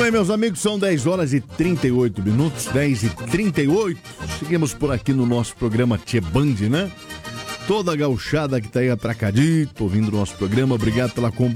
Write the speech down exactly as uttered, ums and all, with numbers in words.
bem, meus amigos, são dez horas e trinta e oito minutos, dez e trinta e oito. Seguimos por aqui no nosso programa Tchê Band, né? Toda a gauchada que tá aí atracadito, ouvindo o nosso programa, obrigado pela companhia.